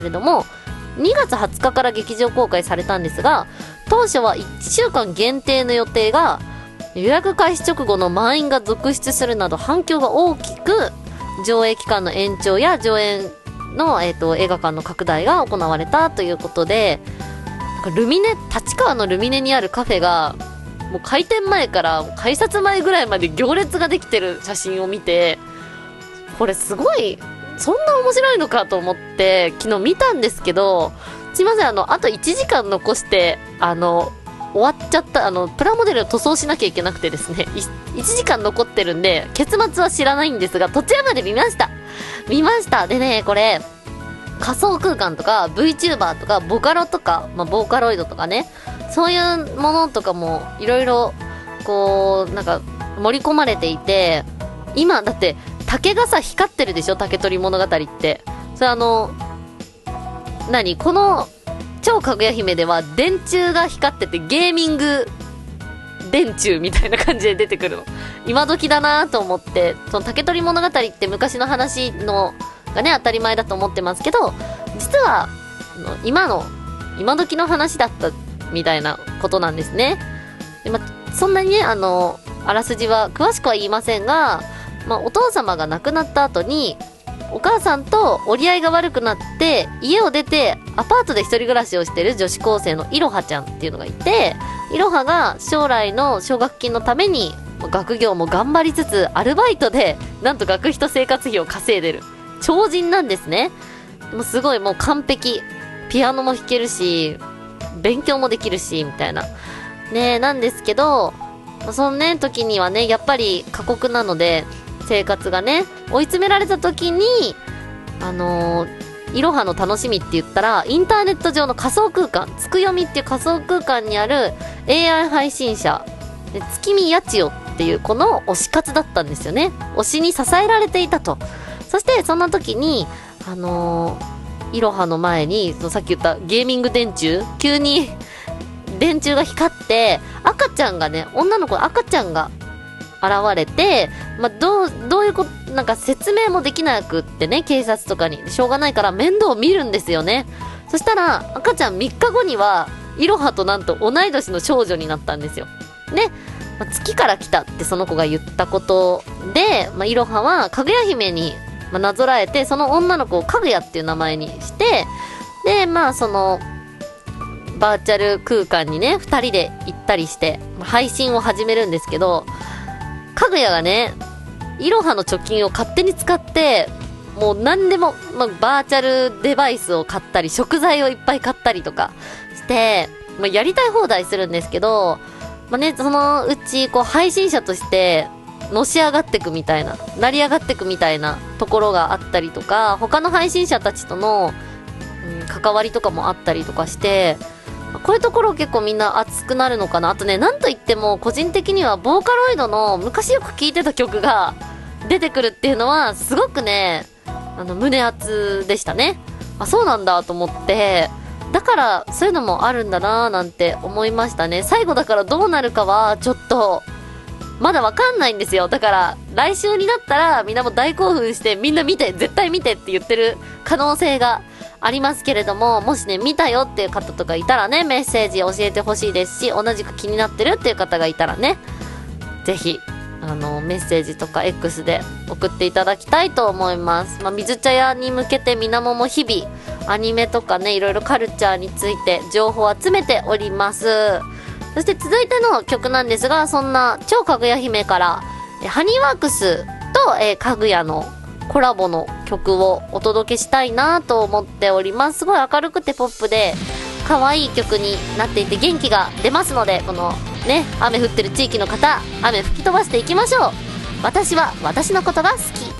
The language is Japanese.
けれども、2月20日から劇場公開されたんですが、当初は1週間限定の予定が、予約開始直後の満員が続出するなど反響が大きく、上映期間の延長や上演の、映画館の拡大が行われたということで、立川のルミネにあるカフェが、もう開店前から改札前ぐらいまで行列ができてる写真を見て、これすごい、そんな面白いのかと思って昨日見たんですけど、すいません、あと1時間残して終わっちゃった。プラモデルを塗装しなきゃいけなくてですね、1時間残ってるんで結末は知らないんですが、途中まで見ましたでね、これ仮想空間とか VTuber とかボカロとか、ボーカロイドとかね、そういうものとかもいろいろこうなんか盛り込まれていて、今だって竹がさ光ってるでしょ、竹取物語って。それこの超かぐや姫では電柱が光ってて、ゲーミング電柱みたいな感じで出てくるの。今時だなと思って、その竹取物語って昔の話のがね当たり前だと思ってますけど、実は今時の話だったみたいなことなんですね。で、そんなにねあらすじは詳しくは言いませんが、お父様が亡くなった後にお母さんと折り合いが悪くなって家を出てアパートで一人暮らしをしている女子高生のいろはちゃんっていうのがいて、いろはが将来の奨学金のために学業も頑張りつつアルバイトでなんと学費と生活費を稼いでる超人なんですね。もうすごいもう完璧、ピアノも弾けるし勉強もできるしみたいなねなんですけど、そのね時にはねやっぱり過酷なので生活がね追い詰められた時にいろはの楽しみって言ったら、インターネット上の仮想空間、つくよみっていう仮想空間にある AI 配信者で月見やちよっていう子の推し活だったんですよね。推しに支えられていたと。そしてそんな時にいろはの前にさっき言ったゲーミング電柱、急に電柱が光って赤ちゃんがね、女の子の赤ちゃんが現れて、どういうことなんか説明もできなくってね、警察とかにしょうがないから面倒を見るんですよね。そしたら赤ちゃん3日後にはいろはとなんと同い年の少女になったんですよね。月から来たってその子が言ったことで、いろははかぐや姫になぞらえて、その女の子をかぐやっていう名前にして、でそのバーチャル空間にね2人で行ったりして配信を始めるんですけど、かぐやがねいろはの貯金を勝手に使ってもう何でも、バーチャルデバイスを買ったり食材をいっぱい買ったりとかして、やりたい放題するんですけど、そのうち配信者としてのし上がってくみたいな、成り上がってくみたいなところがあったりとか、他の配信者たちとの、関わりとかもあったりとかして、こういうところ結構みんな熱くなるのかな。あとね、なんといっても個人的にはボーカロイドの昔よく聴いてた曲が出てくるっていうのはすごくね胸熱でしたね。そうなんだと思って、だからそういうのもあるんだなーなんて思いましたね。最後だからどうなるかはちょっとまだわかんないんですよ。だから来週になったらみんなも大興奮してみんな見て絶対見てって言ってる可能性がありますけれども、もしね見たよっていう方とかいたらねメッセージ教えてほしいですし、同じく気になってるっていう方がいたらねぜひメッセージとか X で送っていただきたいと思います。水茶屋に向けてみなもも日々アニメとかねいろいろカルチャーについて情報を集めております。そして続いての曲なんですが、そんな超かぐや姫からハニーワークスとかぐやのコラボの曲をお届けしたいなと思っております。すごい明るくてポップで可愛い曲になっていて元気が出ますので、このね雨降ってる地域の方、雨吹き飛ばしていきましょう。私は私のことが好き。